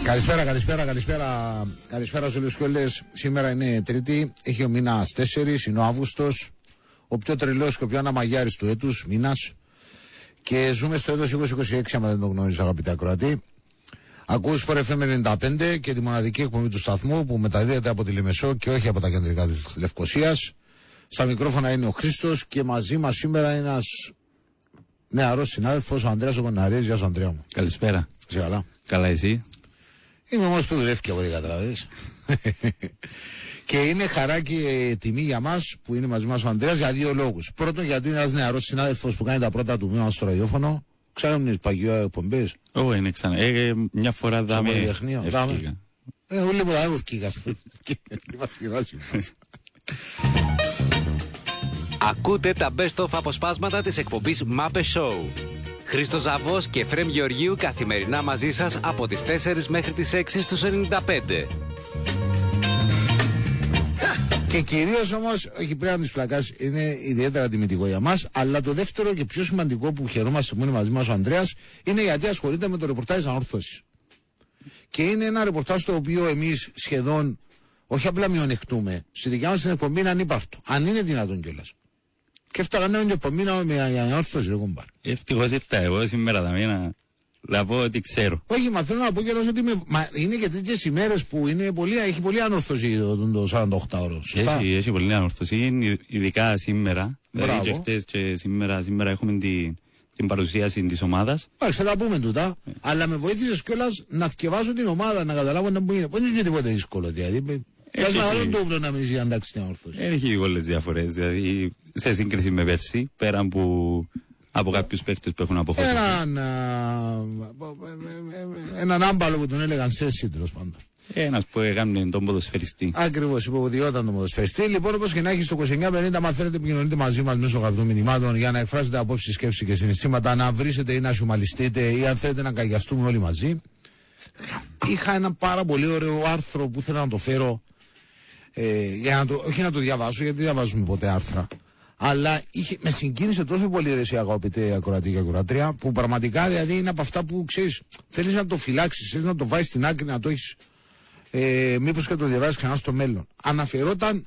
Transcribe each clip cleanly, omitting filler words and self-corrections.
Καλησπέρα σε όλους και όλες. Σήμερα είναι Τρίτη, έχει ο μήνας 4, είναι ο Αύγουστος, ο πιο τρελός και ο πιο αναμαγιάρης του έτους μήνας. Και ζούμε στο έτος 2026, άμα δεν το γνωρίζεις, αγαπητέ ακροατή. Ακούς Sport FM 95 και τη μοναδική εκπομπή του σταθμού που μεταδίδεται από τη Λεμεσό και όχι από τα κεντρικά της Λευκωσίας. Στα μικρόφωνα είναι ο Χρήστος και μαζί μας σήμερα ένας νεαρός συνάδελφος, ο Ανδρέας Γοναρίας. Γεια σου, Ανδρέα μου. Καλησπέρα. Είσαι καλά? Καλά, εσύ? Είμαι όμως που δουλεύει και από ό,τι καταλαβαίνεις. Και είναι χαρά και τιμή για μας που είναι μαζί μας ο Ανδρέας για δύο λόγους. Πρώτον, γιατί είναι ένας νεαρός συνάδελφος που κάνει τα πρώτα του βήματα στο ραδιόφωνο. Ξέρουν παγιό εκπομπές. Όχι, είναι ξανά. Μια φορά δάμε ευκήγα. Όλοι μου δάμε ευκήγα. Ακούτε τα best of αποσπάσματα της εκπομπής Mape Show. Χρήστος Ζαβός και Εφραίμ Γεωργίου καθημερινά μαζί σας από τις 4 μέχρι τις 6 στους 95. Και κυρίως όμως, όχι πρέπει να τους πλακάς, είναι ιδιαίτερα τιμητικό για μας, αλλά το δεύτερο και πιο σημαντικό που χαιρόμαστε που είναι μαζί μας ο Ανδρέας, είναι γιατί ασχολείται με το ρεπορτάζ ανόρθωσης. Και είναι ένα ρεπορτάζ το οποίο εμείς σχεδόν, όχι απλά μειονεκτούμε, στη δικιά μας την εκπομπή είναι ανύπαρκτο, αν είναι δυνατόν κιόλας. Και έφταγα και πομείναμε με ανόρθωση, ρε κομπάρ. Ευτυχώς ήρθα εγώ σήμερα να πω ότι ξέρω. Όχι, μα θέλω να πω κιόλας ότι είναι και τέτοιες ημέρες που έχει πολύ ανόρθωση το 48ωρο. Σωστά. Έχει πολύ ανόρθωση, ειδικά σήμερα. Δηλαδή και χτες και σήμερα έχουμε την παρουσίαση της ομάδας. Θα τα πούμε τούτα, αλλά με βοήθησες κιόλας να θκευάσω την ομάδα, να καταλάβω να που είναι. Δεν είναι τίποτα δύσκολο, δηλαδή. Πας να βάλουν το ούβλο να μην είσαι αντάξει την ανόρθωση. Έχει πολλές διαφορές, δηλαδή σε σύγκριση με πέρσι, πέρα από κάποιους παίκτες που έχουν αποχωρήσει. Έναν άμπαλο που τον έλεγαν Σέσι, τέλος πάντων. Ένας που έκανε τον ποδοσφαιριστή. Ακριβώς, υποδοτιόταν τον ποδοσφαιριστή. Λοιπόν, όπως και να έχει στο 2950, μαθαίνετε, επικοινωνείτε μαζί μας μέσω γραπτών μηνυμάτων για να εκφράσετε απόψεις, σκέψεις και συναισθήματα, να βρίσετε ή να σιωμαλιστείτε ή αν θέλετε να καγιαστούμε όλοι μαζί. Είχα ένα πάρα πολύ ωραίο άρθρο που ήθελα να το φέρω. Όχι να το διαβάσω, γιατί δεν διαβάζουμε ποτέ άρθρα. Αλλά με συγκίνησε τόσο πολύ, ρε εσύ αγαπητέ ακροατή και ακροατρία, που πραγματικά δηλαδή είναι από αυτά που ξέρεις, θέλεις να το φυλάξεις, θέλεις να το βάλεις στην άκρη, να το έχεις, μήπως και το διαβάσεις ξανά στο μέλλον. Αναφερόταν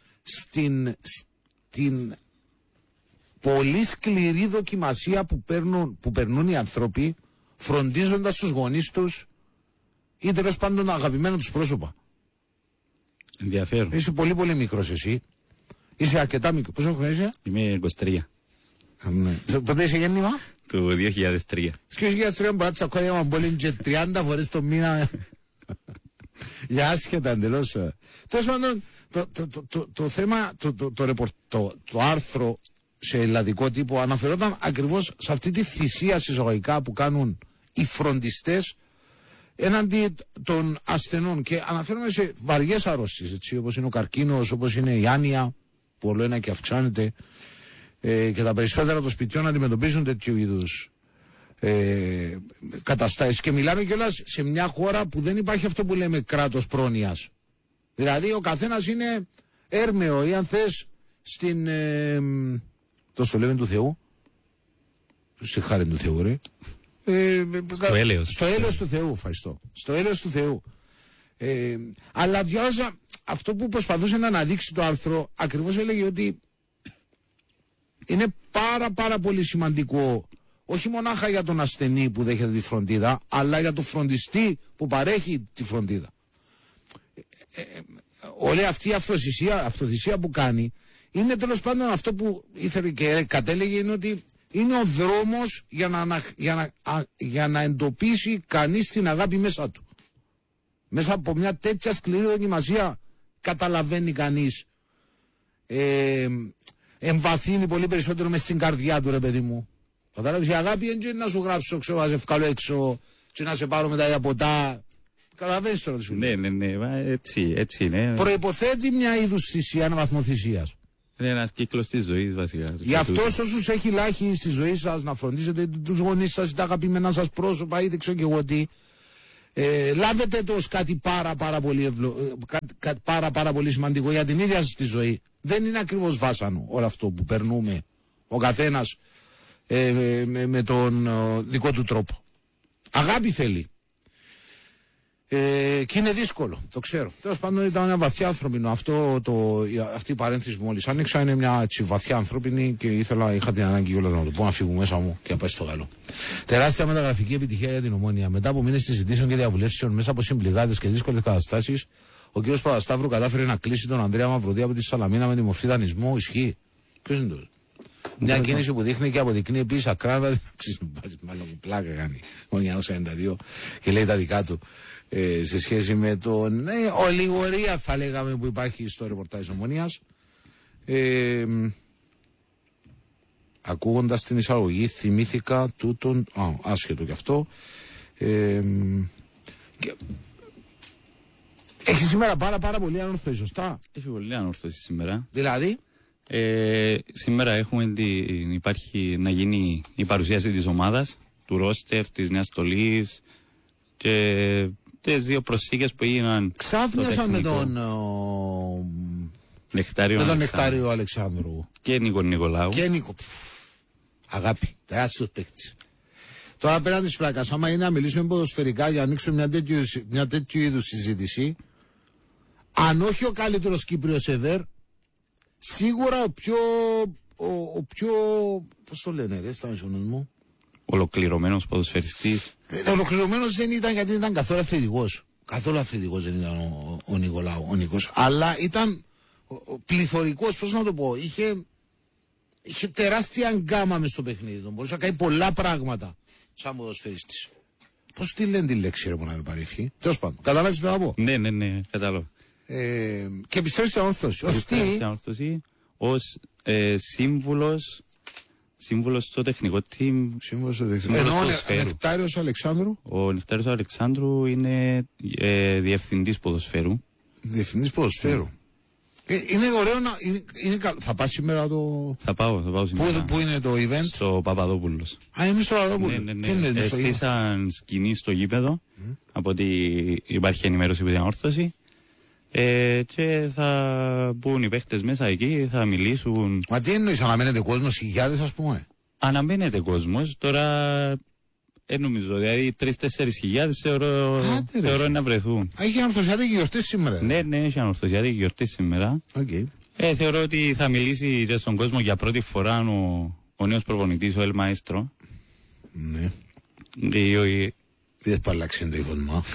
στην πολύ σκληρή δοκιμασία που περνούν οι άνθρωποι φροντίζοντας τους γονείς τους ή τέλος πάντων αγαπημένα τους πρόσωπα. Ενδιαφέρον. Είσαι πολύ πολύ μικρός εσύ. Είσαι αρκετά μικρό. Πόσο χρόνο είσαι? Είμαι 23. Ναι. Πότε είσαι γέννημα? Το 2003. Στο 2003 μπορεί να τσακώδει άμα μπόλιν και 30 φορές το μήνα. Για άσχετα εντελώς. Τέλος πάντων, το θέμα, το άρθρο σε ελλαδικό τύπο αναφερόταν ακριβώς σε αυτή τη θυσία συζωγικά που κάνουν οι φροντιστές έναντι των ασθενών, και αναφέρομαι σε βαριές αρρώστιες, έτσι, όπως είναι ο καρκίνος, όπως είναι η άνοια που όλο ένα και αυξάνεται, και τα περισσότερα των σπιτιών αντιμετωπίζουν τέτοιου είδους καταστάσεις, και μιλάμε κιόλας σε μια χώρα που δεν υπάρχει αυτό που λέμε κράτος πρόνοιας, δηλαδή ο καθένας είναι έρμεο ή αν θες στην το λέμε του Θεού, στη χάρη του Θεού, ρε. Στο έλεος του Θεού, ευχαριστώ. Στο έλεος του Θεού. Αλλά διάβαζα αυτό που προσπαθούσε να αναδείξει το άρθρο, ακριβώς έλεγε ότι είναι πάρα πολύ σημαντικό, όχι μονάχα για τον ασθενή που δέχεται τη φροντίδα, αλλά για τον φροντιστή που παρέχει τη φροντίδα. Όλη αυτή η αυτοθυσία που κάνει είναι τέλος πάντων αυτό που ήθελε και κατέλεγε, είναι ότι είναι ο δρόμος για να εντοπίσει κανείς την αγάπη μέσα του. Μέσα από μια τέτοια σκληρή δοκιμασία καταλαβαίνει κανείς, εμβαθύνει πολύ περισσότερο μες στην καρδιά του, ρε παιδί μου. Κατάλαβες, η αγάπη δεν είναι να σου γράψω, ξέρω, να σε βγάλω έξω και να σε πάρω μετά για ποτά. Καταλαβαίνεις τώρα τι σου λέω. Ναι, έτσι είναι. Προϋποθέτει μια είδους θυσία, ένα βαθμό θυσίας. Είναι ένας κύκλος της ζωής βασικά. Γι' αυτό όσους έχει λάχει στη ζωή σας να φροντίζετε τους γονείς σας, τα αγαπημένα σας πρόσωπα ή δεν ξέρω και εγώ τι, λάβετε το ως κάτι πάρα πολύ σημαντικό για την ίδια σας τη ζωή. Δεν είναι ακριβώς βάσανο όλο αυτό που περνούμε ο καθένας με τον δικό του τρόπο. Αγάπη θέλει. Και είναι δύσκολο, το ξέρω. Τέλος πάντων ήταν ένα βαθιά ανθρώπινο. Αυτή η παρένθεση που μόλις άνοιξα είναι μια έτσι, βαθιά ανθρώπινη και είχα την ανάγκη όλα να το πω, να φύγω μέσα μου και να πάει στο καλό. Τεράστια μεταγραφική επιτυχία για την Ομόνοια. Μετά από μήνες συζητήσεων και διαβουλεύσεων μέσα από συμπληγάδες και δύσκολες καταστάσεις, ο κ. Παπασταύρου κατάφερε να κλείσει τον Ανδρέα Μαυροδί από τη Σαλαμίνα με τη μορφή δανεισμού. Ισχύει. Ποιος είναι το? Μια κίνηση που δείχνει και αποδεικνύει επίσης ακράδαντα. Μάλλον πλάκα κάνει ο 1992 και λέει τα δικά του. Σε σχέση με τον ολιγορία θα λέγαμε που υπάρχει στο ρεπορτάζ Ομονίας. Ακούγοντας την εισαγωγή θυμήθηκα τούτον, άσχετο κι αυτό, έχει σήμερα πάρα πολύ ανόρθωση, σωστά? Έχει πολύ ανόρθωση σήμερα. Δηλαδή σήμερα έχουμε υπάρχει να γίνει η παρουσίαση της ομάδας, του ρόστερ, της νέας στολής και τις δύο προσθήκες που έγιναν. Ξάφνιασαν με τον Νεκτάριο Αλεξάνδρου και Νίκο Νικολάου. Αγάπη, τεράστιος παίκτης. Τώρα πέραν της πλάκας, άμα είναι να μιλήσουμε ποδοσφαιρικά για να ανοίξουμε μια τέτοιου είδους συζήτηση, αν όχι ο καλύτερος Κύπριος ever, σίγουρα ο πιο πώς το λένε ρε, στα μεσονός μου, ολοκληρωμένος ποδοσφαιριστής. Ολοκληρωμένος δεν ήταν, γιατί ήταν καθόλου αθλητικός. Καθόλου αθλητικός δεν ήταν ο Νικολάου, ο Νίκος. Αλλά ήταν πληθωρικός, πώς να το πω. Είχε τεράστια γκάμα μες στο παιχνίδι του. Μπορούσε να κάνει πολλά πράγματα σαν ποδοσφαιριστής. Πώς τη λένε τη λέξη ρε που να με παρήφει? Τέλος πάντων. Καταλάβεις τι θα πω? Ναι, κατάλαβα. Και επιστρέφει στην ανόρθωση. Ως σύμβουλος στο τεχνικό team. Ενώ ο Νεκτάριος Αλεξάνδρου. Ο Νεκτάριος Αλεξάνδρου είναι διευθυντής ποδοσφαίρου. Διευθυντής ποδοσφαίρου. Είναι ωραίο να. Θα πας σήμερα το. Θα πάω σήμερα. Πού είναι το event? Στο Παπαδόπουλος. Είναι στο Παπαδόπουλο. Ναι. Έστεισαν σκηνή στο γήπεδο. Από ότι υπάρχει ενημέρωση από την ανόρθωση. Και θα μπουν οι παίχτες μέσα εκεί, θα μιλήσουν. Μα τι εννοείς, αναμένεται κόσμος, χιλιάδες ας πούμε? Αναμένεται κόσμος, τώρα νομίζω, δηλαδή 3-4 χιλιάδες θεωρώ να βρεθούν. Έχει ανορθωσιάτικη γιορτή σήμερα? Ναι, έχει ανορθωσιάτικη γιορτή σήμερα. Okay. Θεωρώ ότι θα μιλήσει και στον κόσμο για πρώτη φορά ο νέος προπονητής, ο Ελ Μαέστρο. Ναι. Δεν θα αλλάξει το υφωνήμα.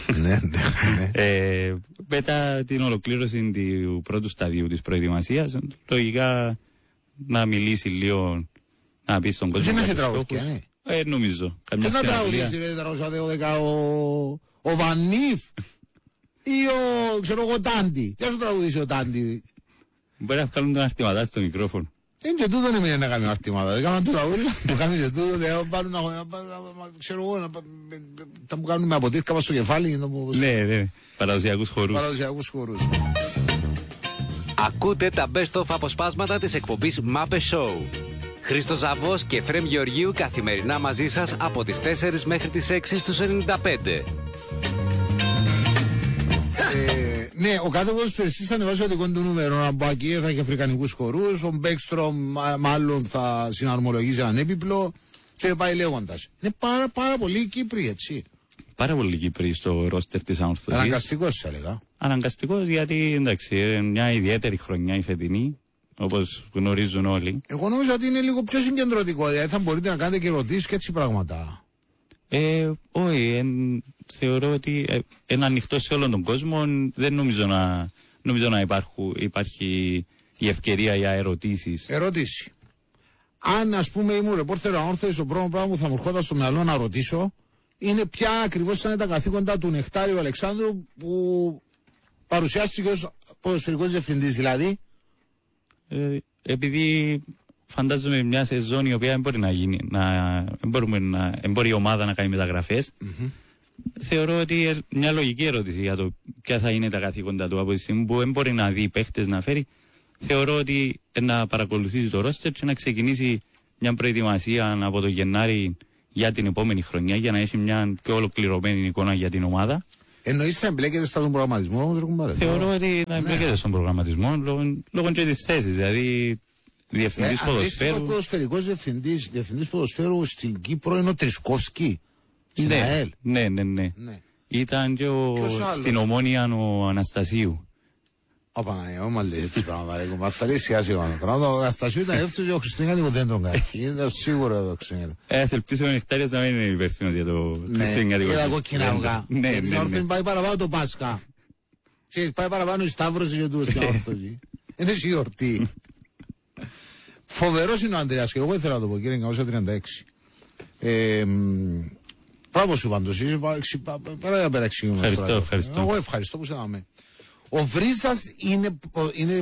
Μετά την ολοκλήρωση του πρώτου σταδίου της προετοιμασίας, λογικά να μιλήσει λίγο, να πει στον κόσμο. Δεν έχει τραγουδία, ναι. Νομίζω. Και να τραγουδίσει, ρε, τραγουδisade ο Βανίφ ή ο Τάντι. Τι θα σου τραγουδίσει ο Τάντι? Μπορεί να βγάλουν τον αρτηματά στο μικρόφωνο. Είναι και τούτο είναι να κάνει αρτήματα. Δεν κάνουν τούτα όλα. Το κάνει και τούτο. Δεν πάρουν να. Ξέρω εγώ. Θα μου κάνουν με αποτύρκα στο κεφάλι. Ναι. Παραδοσιακούς χορούς. Ακούτε τα best of αποσπάσματα της εκπομπής Μάπε Show. Χρήστος Ζαβός και Εφραίμ Γεωργίου καθημερινά μαζί σας από τις 4 μέχρι τις 6 στους 95. Ναι, ο κάθε ποδοσφαιριστής ανεβάζει το δικό του νούμερο. Ο Μπακίε θα έχει αφρικανικούς χορούς, ο Μπέκστρομ μάλλον θα συναρμολογήσει έναν έπιπλο και πάει λέγοντας. Είναι πάρα πολλοί Κύπροι, έτσι. Πάρα πολλοί Κύπροι στο ρόστερ της ανορθωσίας. Αναγκαστικός, έλεγα. Αναγκαστικός, γιατί εντάξει, μια ιδιαίτερη χρονιά η φετινή, όπως γνωρίζουν όλοι. Εγώ νομίζω ότι είναι λίγο πιο συγκεντρωτικό, δηλαδή θα μπορείτε να κάνετε και ερωτήσεις και έτσι πράγματα. Όχι, θεωρώ ότι είναι ανοιχτό σε όλον τον κόσμο. Δεν νομίζω να υπάρχει η ευκαιρία για ερωτήσεις. Ερώτηση. Αν ας πούμε ήμουν ρεπόρτερ ανόρθωσης, το πρώτο πράγμα που θα μου ερχόταν στο μυαλό να ρωτήσω είναι ποια ακριβώς ήταν τα καθήκοντα του Νεκτάριου Αλεξάνδρου που παρουσιάστηκε ως ποδοσφαιρικός διευθυντής, δηλαδή. Επειδή φαντάζομαι μια σεζόν η οποία δεν μπορεί να γίνει, δεν μπορεί η ομάδα να κάνει μεταγραφές. Θεωρώ ότι μια λογική ερώτηση για το ποια θα είναι τα καθήκοντα του από τη στιγμή που δεν μπορεί να δει παίχτες να φέρει. Θεωρώ ότι να παρακολουθήσει το ρόστερ και να ξεκινήσει μια προετοιμασία από το Γενάρη για την επόμενη χρονιά για να έχει μια πιο ολοκληρωμένη εικόνα για την ομάδα. Εννοείς να εμπλέκεται στον προγραμματισμό όμως? Θεωρώ ότι να εμπλέκεται στον προγραμματισμό λόγω και της θέσης, δηλαδή διευθυντής ποδοσφαίρου. Ο ποδοσφαιρικός διευθυντής ποδοσφαίρου στην Κύπρο είναι ο Τρισκόφσκι. Ναι. Ήταν και Ποιος άλλος? στην Ομόνια ο Αναστασίου. Μα λέει έτσι πράγματα, ρε κουμπά, στα λέει σιγά σιγά. Ο Αναστασίου ήταν εύθυνος και ο Χριστουγέννη που δεν τον κάνει. Ήταν σίγουρο εδώ Χριστουγέννη. Ας ελπίσουμε ο Νεκτάριος να μην είναι υπεύθυνος για το Χριστουγεννιάτικο. Είδα κόκκινα αυγά. Στην όρθωση πάει παραπάνω το Πάσχα. Ξέρεις, πάει παραπάνω η Σταύρωση και του στην όρθωση. Είναι η γιορτή. Φοβερός είναι ο Ανδρέας και εγώ ήθελα να το πω, κύριε 1936. Μπράβο σου πάντως, πέρα εξηγούμενος. Ευχαριστώ. Εγώ ευχαριστώ που σε δάμε. Ο Βρύσας είναι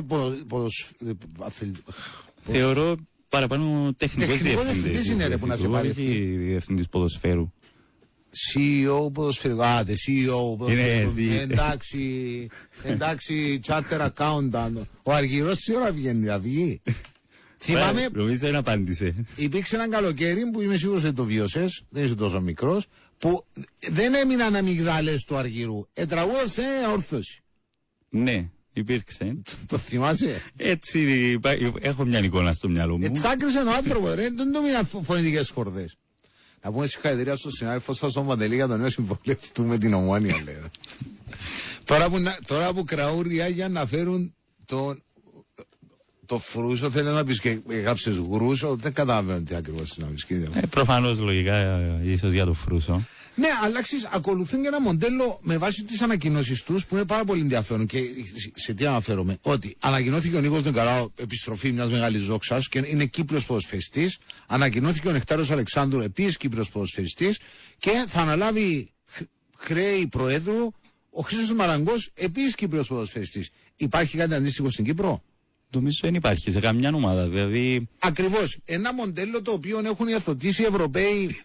Θεωρώ παραπάνω τεχνικός διευθυντής είναι, ρε, που να σε πάρει όχι διευθυντής ποδοσφαίρου. CEO ποδοσφαιρικού. Άντε, CEO ποδοσφαιρικού. Εντάξει, charter accountant. Ο Αργυρός τι ώρα βγαίνει, θα βγει. Θυμάμαι, νομίζω δεν απάντησε. υπήρξε ένα καλοκαίρι που είμαι σίγουρος ότι το βίωσες, δεν είσαι τόσο μικρός, που δεν έμειναν αμυγδάλες του Αργυρού. Τραγούδασε όρθωση. Ναι, υπήρξε. Το θυμάσαι. Έτσι, έχω μια εικόνα στο μυαλό μου. Τσάκρισε ο άνθρωπος, ρε, δεν το μείναν φωνητικές χορδές. Να πούμε συγχαρητήρια στον συνάδελφο σας τον Παντελή για το νέο συμβόλαιο του με την Ομόνια, λέει. Τώρα που κραούρια για να φέρουν το φρούσο, θέλει να πεις και γράψεις γρούσο, δεν καταλαβαίνω τι ακριβώς είναι να πεις. Προφανώς λογικά ίσως για το φρούσο. Ναι, αλλά ακολουθούν και ένα μοντέλο με βάση τις ανακοινώσεις τους που είναι πάρα πολύ ενδιαφέρον. Και σε τι αναφέρομαι, ότι ανακοινώθηκε ο Νίκος Νεκαράου, επιστροφή μιας μεγάλης δόξας και είναι Κύπριος ποδοσφαιριστής. Ανακοινώθηκε ο Νεκτάριος Αλεξάνδρου, επίσης Κύπριος ποδοσφαιριστής. Και θα αναλάβει χρέη Προέδρου ο Χρήστος Μαραγκός, επίσης Κύπριος ποδοσφαιριστής. Υπάρχει κάτι αντίστοιχο στην Κύπρο? Νομίζω δεν υπάρχει σε καμιά ομάδα. Δηλαδή... Ακριβώς. Ένα μοντέλο το οποίο έχουν υιοθετήσει οι Ευρωπαίοι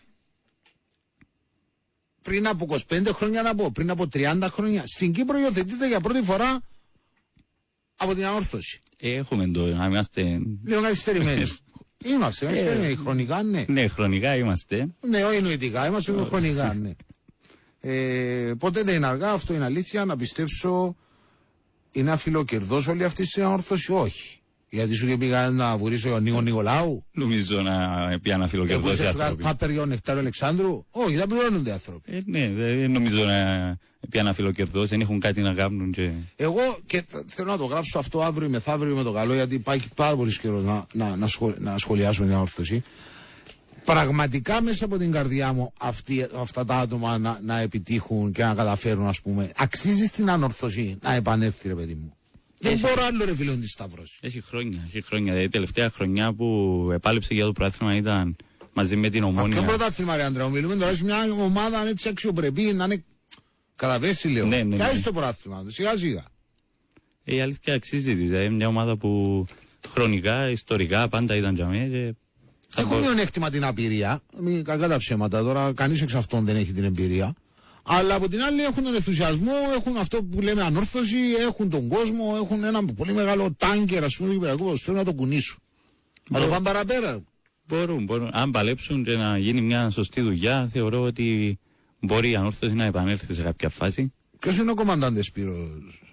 πριν από 25 χρόνια, να πω, πριν από 30 χρόνια. Στην Κύπρο υιοθετείται για πρώτη φορά από την ανόρθωση. Έχουμε το, να είμαστε... Λίγο καθυστερημένοι. Είμαστε καθυστερημένοι, χρονικά, ναι. Ναι, χρονικά είμαστε. Ναι, όχι νοητικά, είμαστε χρονικά, ναι. Ποτέ δεν είναι αργά, αυτό είναι αλήθεια, να πιστέψω. Είναι αφιλοκερδός όλη αυτή η ανόρθωση, όχι. Γιατί σου και πήγα να βουρήσω ο Νίκο Νικολάου. Νομίζω να πιάνε αφιλοκερδός οι άνθρωποι. Θα παίρνει ο Νεκτάριο Αλεξάνδρου. Όχι, δεν πληρώνονται οι άνθρωποι. Ναι, δεν νομίζω να πιάνε αφιλοκερδός, δεν έχουν κάτι να κάνουν. Και... Εγώ και θέλω να το γράψω αυτό αύριο ή μεθαύριο με το καλό, γιατί υπάρχει πάρα πολύ καιρό να σχολιάσουμε την ανόρθωση. Πραγματικά μέσα από την καρδιά μου αυτά τα άτομα να επιτύχουν και να καταφέρουν, ας πούμε, αξίζει στην ανόρθωση να επανέλθει, ρε παιδί μου. Δεν μπορώ άλλο, ρε φίλε, τη σταύρωση. Έχει χρόνια. Δηλαδή, η τελευταία χρονιά που επάλεψε για το πρωτάθλημα ήταν μαζί με την Ομόνια. Ποιο πρωτάθλημα, ρε Αντρέα, μιλούμε τώρα σε μια ομάδα έτσι αξιοπρεπή, να είναι. Καταλαβαίνεις, λέω. Ναι. Ποια είναι το πρωτάθλημα, σιγά-σιγά. Η αλήθεια αξίζει. Δηλαδή, μια ομάδα που χρονικά, ιστορικά πάντα ήταν για μένα. Έχουν μειονέκτημα την απειρία. Μην κακά τα ψέματα τώρα, κανείς εξ αυτών δεν έχει την εμπειρία. Αλλά από την άλλη έχουν τον ενθουσιασμό, έχουν αυτό που λέμε ανόρθωση, έχουν τον κόσμο, έχουν ένα πολύ μεγάλο τάγκερ, ας πούμε, του Κυπριακού ποδοσφαίρου να το κουνήσουν. Να το πάνε παραπέρα. Μπορούν. Αν παλέψουν και να γίνει μια σωστή δουλειά, θεωρώ ότι μπορεί η ανόρθωση να επανέλθει σε κάποια φάση. Ποιος είναι ο κομμαντάντες Σπύρος?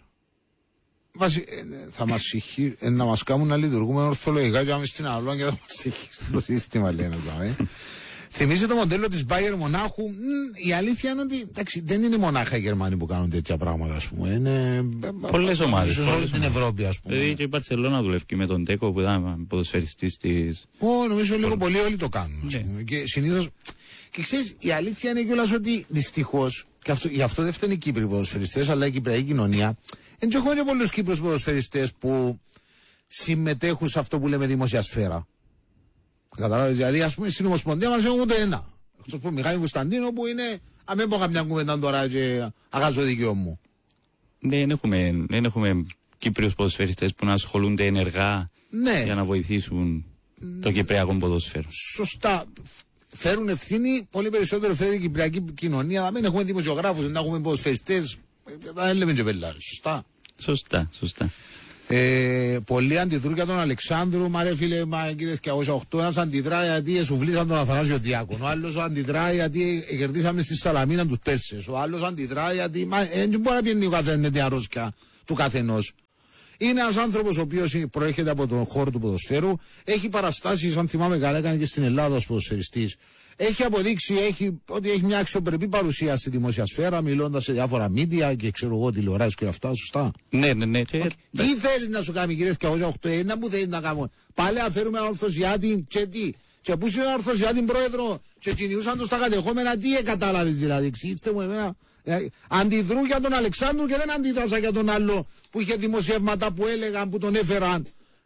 Θα μας να μας κάνουν να λειτουργούμε ορθολογικά και να στην άλλο και θα μας συγχύσουν το σύστημα, λένε. Θυμίζει το μοντέλο της Bayern Μονάχου. Η αλήθεια είναι ότι εντάξει, δεν είναι μονάχα οι Γερμανοί που κάνουν τέτοια πράγματα, ας πούμε. Είναι πολλές ομάδες. Σε όλη την Ευρώπη, ας πούμε. Δηλαδή και η Μπαρσελόνα δουλεύει με τον Τέκο που ήταν ποδοσφαιριστής της. Νομίζω λίγο πολύ όλοι το κάνουν, ας πούμε. Και συνήθως. Και ξέρεις, η αλήθεια είναι κιόλας ότι δυστυχώς, και γι' αυτό δεν φταίνουν οι Κύπροι ποδοσφαιριστές, αλλά η κυπριακή κοινωνία, δεν έχουν και πολλούς Κύπρους ποδοσφαιριστές που συμμετέχουν σε αυτό που λέμε δημόσια σφαίρα. Καταλάβεις, δηλαδή, ας πούμε, στην Ομοσπονδία μας έχουμε ούτε ένα. Εκτός από Μιχάλη Κωνσταντίνο που είναι, αν δεν πω καμιά κουβέντα τώρα και αγάζω δικαιό μου. Ναι, δεν έχουμε Κύπριους ποδοσφαιριστές που να ασχολούνται ενεργά για να βοηθήσουν το κυπριακό ποδόσφαιρο. Σωστά. Φέρουν ευθύνη, πολύ περισσότερο φέρει η κυπριακή κοινωνία. Να μην έχουμε δημοσιογράφους, δεν έχουμε ποδοσφαιριστές. Δεν λέμε και πελάρες. Σωστά. Πολλοί αντιδρούν για τον Αλεξάνδρου. Μα ρε φίλε, κύριε 208, ένας αντιδράει γιατί εσουβλήσαν τον Αθανάσιο Διάκονο. Ο άλλος αντιδράει γιατί κερδίσαμε στη Σαλαμίνα τους Πέρσες. Ο άλλος αντιδράει γιατί. Δεν μπορεί να πιένει ο καθένας με την αρρώσκια του καθενός. Είναι ένας άνθρωπος ο οποίος προέρχεται από τον χώρο του ποδοσφαίρου. Έχει παραστάσεις, αν θυμάμαι καλά, έκανε και στην Ελλάδα ως ποδοσφαιριστής. έχει αποδείξει ότι έχει μια αξιοπρεπή παρουσία στη δημόσια σφαίρα, μιλώντας σε διάφορα μίντια και ξέρω εγώ τηλεοράσεις και αυτά, σωστά. Ναι. Τι θέλει να σου κάνει, κύριε 208, να που θέλει να κάνουμε. Πάλι αφαίρουμε ορθωσιάτη και τι. Και πού είναι ορθωσιάτη πρόεδρο, και κινιούσαν τους τα κατεχόμενα, τι κατάλαβες δηλαδή. Εξήγηστε μου εμένα. Αντιδρούν για τον Αλεξάνδρου και δεν αντίδρασα για τον άλλο που είχε δημοσιεύματα που έλεγαν, που τον έφεραν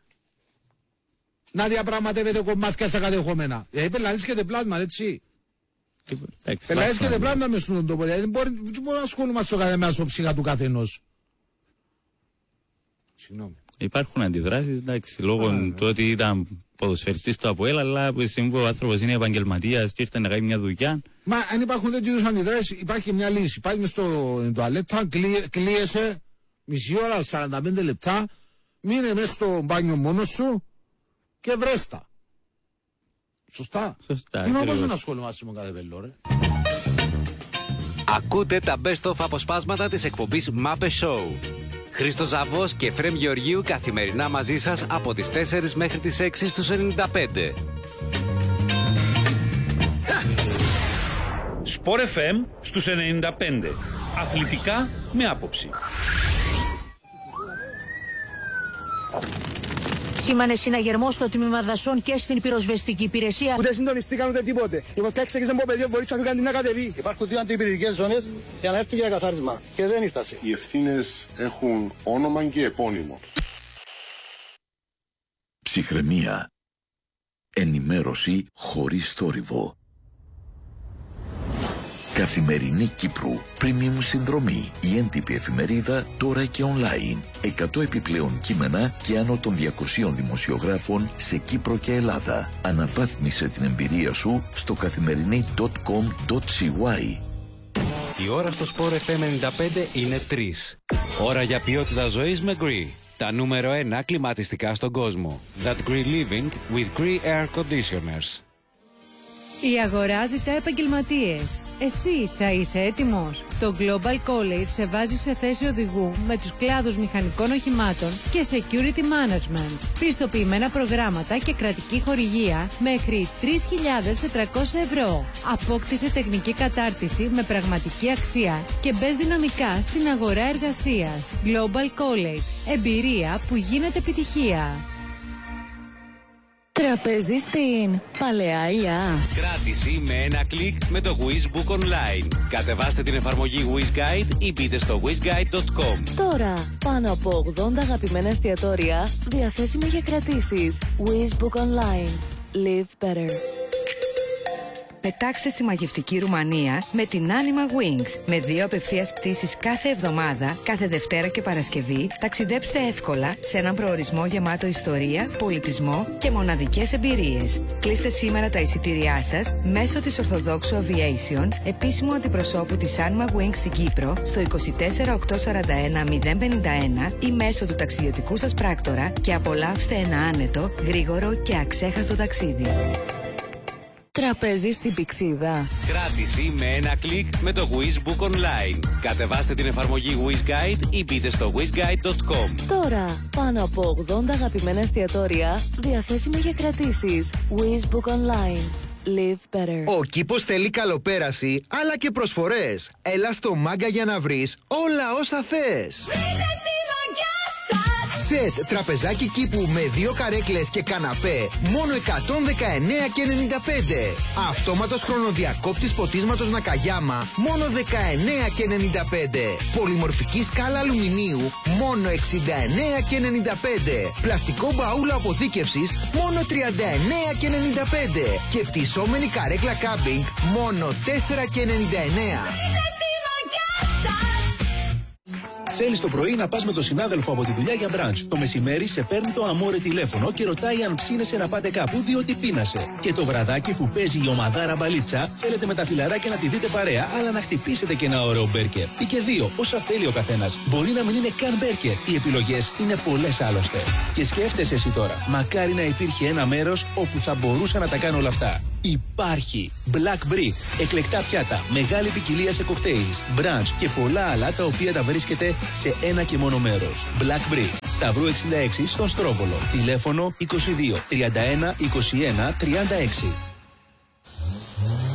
να διαπραγματεύεται κομμάτια στα κατεχόμενα. Πελανίσκεται πλάσμα, έτσι. Πελανίσκεται πλάσμα μες στον τόπο. Δεν μπορεί να ασχολούμαστε στο κάθε μέρα στο ψυχα του καθενός. Συγγνώμη. Υπάρχουν αντιδράσεις, εντάξει, λόγω του ότι ήταν ποδοσφαιριστής του ΑΠΟΕΛ, αλλά που ο άνθρωπος είναι επαγγελματίας και ήρθε να κάνει μια δουλειά. Μα αν υπάρχουν τέτοιου είδους αντιδράσεις, υπάρχει μια λύση. Πάει μες στο τουαλέτα, κλείεσαι μισή ώρα, 45 λεπτά, μείνε μέσα στο μπάνιο μόνος σου και βρέστα. Σωστά. Είμαι όπως να ασχολούμαστε με κάθε πελό, ρε. Ακούτε τα best of αποσπάσματα της εκπομπής Μάπε Show. Χρήστος Ζαβός και Εφραίμ Γεωργίου καθημερινά μαζί σας από τις 4 μέχρι τις 6 στους 95. Sport FM στους 95. Αθλητικά με άποψη. Σήμανε συναγερμό στο τμήμα δασών και στην πυροσβεστική υπηρεσία. Ούτε συντονιστήκαν ούτε τίποτε. Η φωτιά ξεκίνησε από πεδίο, μπορεί να κάνει να κατεβεί. Υπάρχουν 2 αντιπυρηνικές ζώνες για να έρθουν για καθάρισμα. Και δεν ήρθασε. Οι ευθύνες έχουν όνομα και επώνυμο. Ψυχραιμία. Ενημέρωση χωρίς θόρυβο. Καθημερινή Κύπρου. Premium συνδρομή. Η έντυπη εφημερίδα τώρα και online. 100 επιπλέον κείμενα και άνω των 200 δημοσιογράφων σε Κύπρο και Ελλάδα. Αναβάθμισε την εμπειρία σου στο καθημερινή.com.cy. Η ώρα στο Sport FM 95 είναι 3. Ώρα για ποιότητα ζωής με Gree. Τα νούμερο 1 κλιματιστικά στον κόσμο. That Gree Living with Gree Air Conditioners. Η αγορά ζητά επαγγελματίες. Εσύ θα είσαι έτοιμος? Το Global College σε βάζει σε θέση οδηγού με τους κλάδους μηχανικών οχημάτων και Security Management. Πιστοποιημένα προγράμματα και κρατική χορηγία μέχρι 3.400 ευρώ. Απόκτησε τεχνική κατάρτιση με πραγματική αξία και μπες δυναμικά στην αγορά εργασίας. Global College. Εμπειρία που γίνεται επιτυχία. Τραπέζι στην Παλαιά Ιά. Κράτηση με ένα κλικ με το Wiz Book Online. Κατεβάστε την εφαρμογή Wiz Guide ή μπείτε στο wizguide.com. Τώρα, πάνω από 80 αγαπημένα εστιατόρια διαθέσιμα για κρατήσεις. Wiz Book Online. Live better. Πετάξτε στη μαγευτική Ρουμανία με την Anima Wings. Με 2 απευθείας πτήσεις κάθε εβδομάδα, κάθε Δευτέρα και Παρασκευή, ταξιδέψτε εύκολα σε έναν προορισμό γεμάτο ιστορία, πολιτισμό και μοναδικές εμπειρίες. Κλείστε σήμερα τα εισιτήριά σας μέσω της Ορθοδόξου Aviation, επίσημου αντιπροσώπου της Anima Wings στην Κύπρο, στο 24 841 051 ή μέσω του ταξιδιωτικού σας πράκτορα και απολαύστε ένα άνετο, γρήγορο και αξέχαστο ταξίδι. Τραπέζι στην Πηξίδα. Κράτηση με ένα κλικ με το Wiz Book Online. Κατεβάστε την εφαρμογή Wiz Guide ή μπείτε στο wizguide.com. Τώρα, πάνω από 80 αγαπημένα εστιατόρια διαθέσιμα για κρατήσεις. Wiz Book Online. Live better. Ο κήπος θέλει καλοπέραση, αλλά και προσφορές. Έλα στο Μάγκα για να βρεις όλα όσα θες. Σετ τραπεζάκι κήπου με 2 καρέκλες και καναπέ, μόνο 119,95. Αυτόματος χρονοδιακόπτης ποτίσματος Νακαγιάμα, μόνο 19,95. Πολυμορφική σκάλα αλουμινίου, μόνο 69,95. Πλαστικό μπαούλο αποθήκευσης, μόνο 39,95. Και πτυσσόμενη καρέκλα κάμπινγκ, μόνο 4,99. Θέλεις το πρωί να πας με τον συνάδελφο από τη δουλειά για μπραντς. Το μεσημέρι σε παίρνει το αμόρε τηλέφωνο και ρωτάει αν ψήνεσαι να πάτε κάπου διότι πείνασε. Και το βραδάκι που παίζει η ομαδάρα μπαλίτσα, θέλετε με τα φιλαράκια να τη δείτε παρέα, αλλά να χτυπήσετε και ένα ωραίο μπέρκερ. Ή και 2, όσα θέλει ο καθένας. Μπορεί να μην είναι καν μπέρκερ. Οι επιλογές είναι πολλές άλλωστε. Και σκέφτεσαι εσύ τώρα, μακάρι να υπήρχε ένα μέρος όπου θα μπορούσα να τα κάνω όλα αυτά. Υπάρχει Black Brick, εκλεκτά πιάτα, μεγάλη ποικιλία σε κοκτέιλς, brunch και πολλά άλλα τα οποία τα βρίσκεται σε ένα και μόνο μέρος. Black Brick, Σταυρού 66 στον Στρόβολο. Τηλέφωνο 22 31 21 36.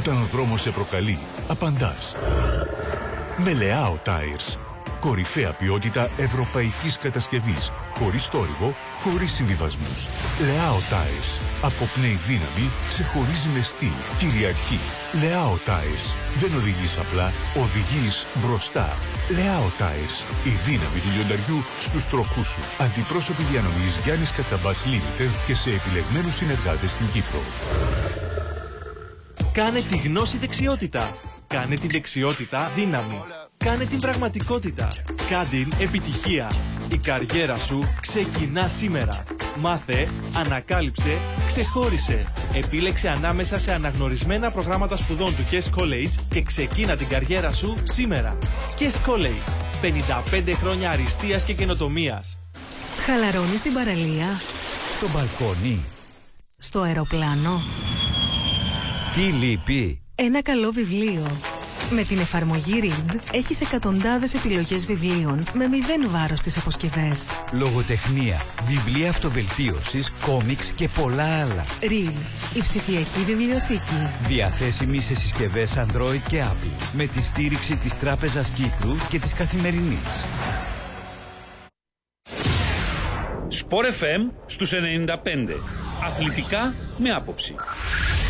Όταν ο δρόμος σε προκαλεί, απαντάς. Με Leao Tires. Κορυφαία ποιότητα ευρωπαϊκής κατασκευής. Χωρίς θόρυβο, χωρίς συμβιβασμούς. Leao Tires. Αποπνέει δύναμη, ξεχωρίζει με στυλ, κυριαρχεί. Leao Tires. Δεν οδηγείς απλά, οδηγείς μπροστά. Leao Tires. Η δύναμη του λιονταριού στους τροχούς σου. Αντιπρόσωποι διανομής Γιάννης Κατσαμπάς Limited και σε επιλεγμένους συνεργάτες στην Κύπρο. Κάνε τη γνώση δεξιότητα. Κάνε την δεξιότητα δύναμη. Κάνε την πραγματικότητα. Κάντιν επιτυχία. Η καριέρα σου ξεκινά σήμερα. Μάθε, ανακάλυψε, ξεχώρισε. Επίλεξε ανάμεσα σε αναγνωρισμένα προγράμματα σπουδών του Kes College και ξεκίνα την καριέρα σου σήμερα. Kes College. 55 χρόνια αριστείας και καινοτομίας. Χαλαρώνεις στην παραλία. Στο μπαλκόνι. Στο αεροπλάνο. Τι λείπει? Ένα καλό βιβλίο. Με την εφαρμογή Read έχεις εκατοντάδες επιλογές βιβλίων με 0 βάρος στις αποσκευές. Λογοτεχνία, βιβλία αυτοβελτίωσης, κόμιξ και πολλά άλλα. Read, η ψηφιακή βιβλιοθήκη. Διαθέσιμη σε συσκευές Android και Apple. Με τη στήριξη της Τράπεζας Κύπρου και της Καθημερινής. Sport FM στους 95. Αθλητικά με άποψη.